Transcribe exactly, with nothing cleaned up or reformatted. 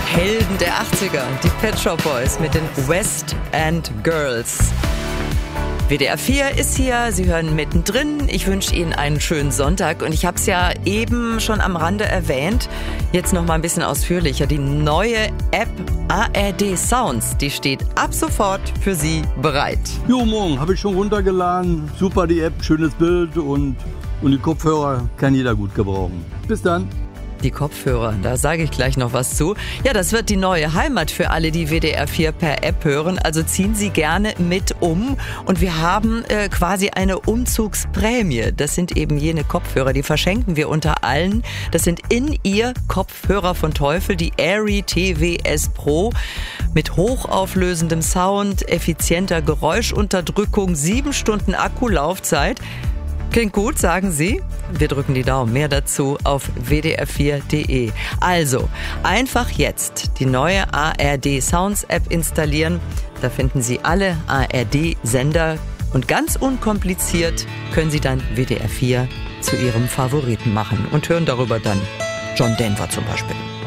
Helden der achtziger, die Pet Shop Boys mit den West End Girls. W D R vier ist hier, Sie hören mittendrin. Ich wünsche Ihnen einen schönen Sonntag und ich habe es ja eben schon am Rande erwähnt, jetzt noch mal ein bisschen ausführlicher. Die neue App A R D Sounds, die steht ab sofort für Sie bereit. Jo, morgen habe ich schon runtergeladen. Super die App, schönes Bild und, und die Kopfhörer kann jeder gut gebrauchen. Bis dann. Die Kopfhörer, da sage ich gleich noch was zu. Ja, das wird die neue Heimat für alle, die W D R vier per App hören. Also ziehen Sie gerne mit um. Und wir haben äh, quasi eine Umzugsprämie. Das sind eben jene Kopfhörer, die verschenken wir unter allen. Das sind In-Ear Kopfhörer von Teufel, die Airy T W S Pro. Mit hochauflösendem Sound, effizienter Geräuschunterdrückung, sieben Stunden Akkulaufzeit. Klingt gut, sagen Sie? Wir drücken die Daumen. Mehr dazu auf w d r vier punkt d e. Also, einfach jetzt die neue A R D Sounds App installieren. Da finden Sie alle A R D-Sender und ganz unkompliziert können Sie dann W D R vier zu Ihrem Favoriten machen und hören darüber dann John Denver zum Beispiel.